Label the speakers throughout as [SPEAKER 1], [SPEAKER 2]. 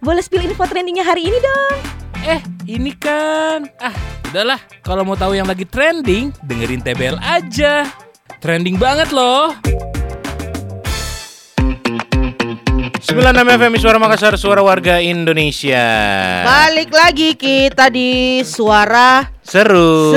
[SPEAKER 1] boleh spill info trendingnya hari ini dong.
[SPEAKER 2] Ini kan. Udahlah, kalau mau tahu yang lagi trending, dengerin TBL aja. Trending banget loh. 96 FM Suara Makassar, suara warga Indonesia.
[SPEAKER 3] Balik lagi kita di Suara
[SPEAKER 2] Seru.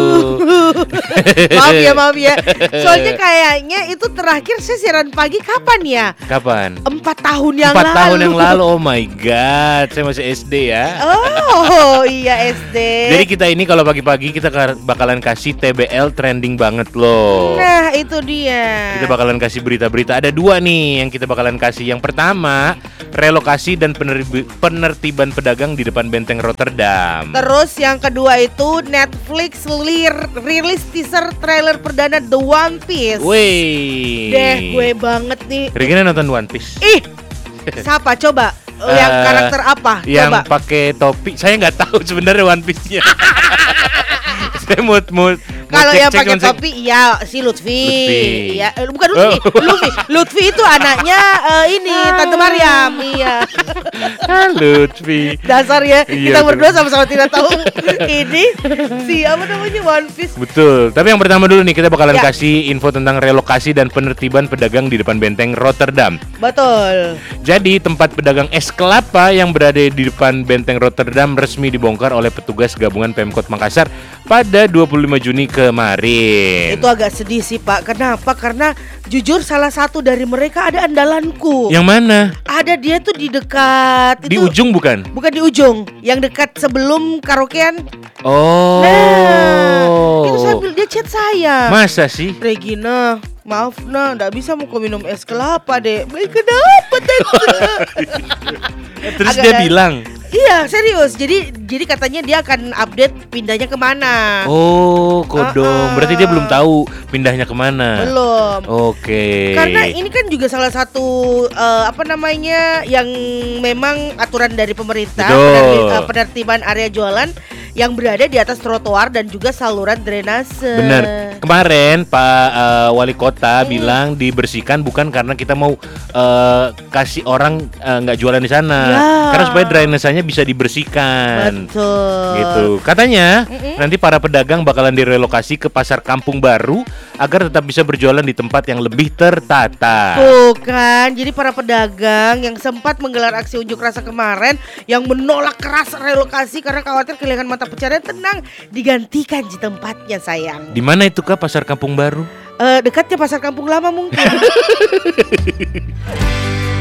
[SPEAKER 3] Maaf ya. Soalnya kayaknya itu terakhir saya siaran pagi kapan ya?
[SPEAKER 2] Kapan?
[SPEAKER 3] 4 tahun yang
[SPEAKER 2] 4
[SPEAKER 3] lalu.
[SPEAKER 2] tahun yang lalu, oh my god. Saya masih SD ya.
[SPEAKER 3] Oh iya SD.
[SPEAKER 2] Jadi kita ini kalau pagi-pagi kita bakalan kasih TBL trending banget loh.
[SPEAKER 3] Nah itu dia.
[SPEAKER 2] Kita bakalan kasih berita-berita. Ada 2 nih yang kita bakalan kasih. Yang pertama, relokasi dan penertiban pedagang di depan benteng Rotterdam.
[SPEAKER 3] Terus yang kedua itu Netflix rilis teaser trailer perdana The One Piece.
[SPEAKER 2] Wih.
[SPEAKER 3] Gue banget nih.
[SPEAKER 2] Regina nonton One Piece?
[SPEAKER 3] Siapa coba? Yang karakter apa?
[SPEAKER 2] Yang
[SPEAKER 3] Coba.
[SPEAKER 2] pakai topi. Saya nggak tahu sebenarnya One Piece-nya. Saya mau
[SPEAKER 3] Kalau yang
[SPEAKER 2] cek,
[SPEAKER 3] pakai topi ya si Lutfi. Ya, bukan Lutfi. Lutfi itu anaknya ini Tante Maryam. Iya.
[SPEAKER 2] Lutfi.
[SPEAKER 3] Dasar ya.
[SPEAKER 2] Iya,
[SPEAKER 3] Kita berdua sama-sama tidak tahu ini si apa namanya One Piece.
[SPEAKER 2] Betul. Tapi yang pertama dulu nih kita bakalan
[SPEAKER 3] Ya.
[SPEAKER 2] kasih info tentang relokasi dan penertiban pedagang di depan benteng Rotterdam.
[SPEAKER 3] Betul.
[SPEAKER 2] Jadi tempat pedagang es kelapa yang berada di depan benteng Rotterdam resmi dibongkar oleh petugas gabungan Pemkot Makassar pada 25 Juni kemarin.
[SPEAKER 3] Itu agak sedih sih Pak. Kenapa? Karena jujur salah satu dari mereka ada andalanku.
[SPEAKER 2] Yang mana?
[SPEAKER 3] Ada dia tuh di dekat
[SPEAKER 2] Di ujung bukan?
[SPEAKER 3] Bukan di ujung, yang dekat sebelum karaokean.
[SPEAKER 2] Oh.
[SPEAKER 3] Nah, itu sambil dia chat saya.
[SPEAKER 2] Masa sih?
[SPEAKER 3] Regina, maaf nggak bisa mau minum es kelapa deh. Kenapa tante?
[SPEAKER 2] Terus
[SPEAKER 3] Agak
[SPEAKER 2] dia
[SPEAKER 3] ada-
[SPEAKER 2] bilang,
[SPEAKER 3] Iya serius. Jadi katanya dia akan update pindahnya kemana.
[SPEAKER 2] oh kodong. Berarti dia belum tahu pindahnya kemana.
[SPEAKER 3] Belum.
[SPEAKER 2] Oke.
[SPEAKER 3] Karena ini kan juga salah satu yang memang aturan dari pemerintah,
[SPEAKER 2] Betul.
[SPEAKER 3] penertiban area jualan yang berada di atas trotoar dan juga saluran drainase.
[SPEAKER 2] Benar. Kemarin Pak Wali Kota bilang dibersihkan bukan karena kita mau kasih orang nggak jualan di sana,
[SPEAKER 3] Ya.
[SPEAKER 2] karena supaya drainasenya bisa dibersihkan.
[SPEAKER 3] Betul.
[SPEAKER 2] Gitu. Katanya nanti para pedagang bakalan direlokasi ke pasar Kampung Baru agar tetap bisa berjualan di tempat yang lebih tertata.
[SPEAKER 3] Tuh kan, jadi para pedagang yang sempat menggelar aksi unjuk rasa kemarin yang menolak keras relokasi karena khawatir kehilangan mata pencarian, tenang, digantikan di tempatnya sayang.
[SPEAKER 2] Di mana itu Kak pasar Kampung Baru?
[SPEAKER 3] Dekatnya pasar Kampung Lama mungkin.